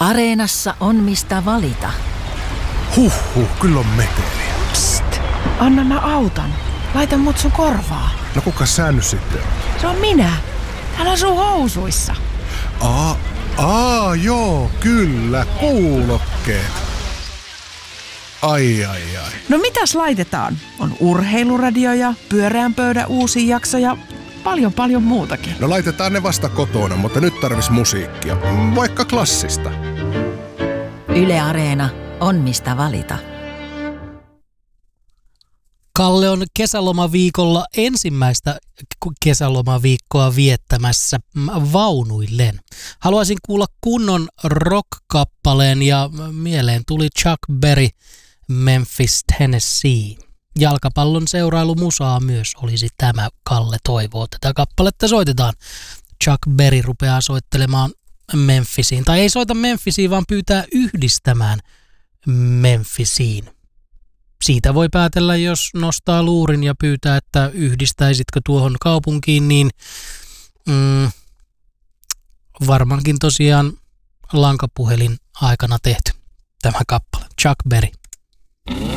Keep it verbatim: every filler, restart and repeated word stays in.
Areenassa on mistä valita. Huhhuh, kyllä on meteliä. Psst, anna mä autan. Laita mut sun korvaa. No kuka sä nyt sitten? Se on minä. Täällä on sun housuissa. Aa, aa, joo, kyllä, kuulokkeet. Ai, ai, ai. No mitäs laitetaan? On urheiluradio ja pyöreän pöydän uusi jakso ja paljon paljon muutakin. No laitetaan ne vasta kotona, mutta nyt tarvis musiikkia. Vaikka klassista. Yle Areena on mistä valita. Kalle on kesälomaviikolla ensimmäistä kesälomaviikkoa viettämässä vaunuilleen. Haluaisin kuulla kunnon rock-kappaleen ja mieleen tuli Chuck Berry, Memphis, Tennessee. Jalkapallon seurailumusaa myös olisi tämä. Kalle toivoo, tätä kappaletta soitetaan. Chuck Berry rupeaa soittelemaan Memphisiin. Tai ei soita Memphisiin, vaan pyytää yhdistämään Memphisiin. Siitä voi päätellä, jos nostaa luurin ja pyytää, että yhdistäisitkö tuohon kaupunkiin, niin mm, varmaankin tosiaan lankapuhelin aikana tehty tämä kappale. Chuck Berry.